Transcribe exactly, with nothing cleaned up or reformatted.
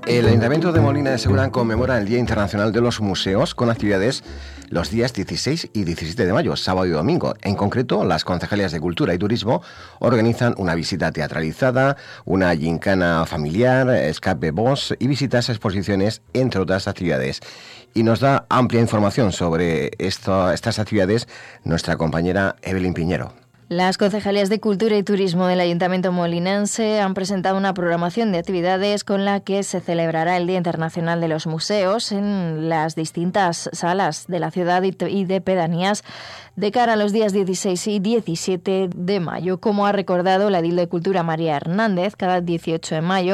El Ayuntamiento de Molina de Segura conmemora el Día Internacional de los Museos con actividades los días dieciséis y diecisiete de mayo, sábado y domingo. En concreto, las concejalías de Cultura y Turismo organizan una visita teatralizada, una gincana familiar, escape bus y visitas a exposiciones, entre otras actividades. Y nos da amplia información sobre esto, estas actividades nuestra compañera Evelyn Piñero. Las concejalías de Cultura y Turismo del Ayuntamiento molinense han presentado una programación de actividades con la que se celebrará el Día Internacional de los Museos en las distintas salas de la ciudad y de pedanías de cara a los días dieciséis y diecisiete de mayo. Como ha recordado la edil de Cultura María Hernández, cada dieciocho de mayo